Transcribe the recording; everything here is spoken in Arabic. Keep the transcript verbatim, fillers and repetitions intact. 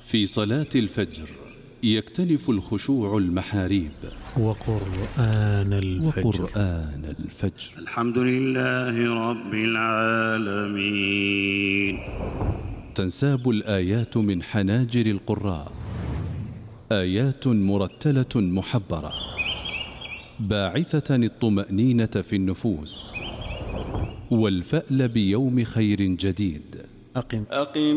في صلاة الفجر يكتنف الخشوع المحاريب. وقرآن الفجر وقرآن الفجر. الحمد لله رب العالمين. تنساب الآيات من حناجر القراء، آيات مرتلة محبرة باعثة الطمأنينة في النفوس والفأل بيوم خير جديد. أقم أقم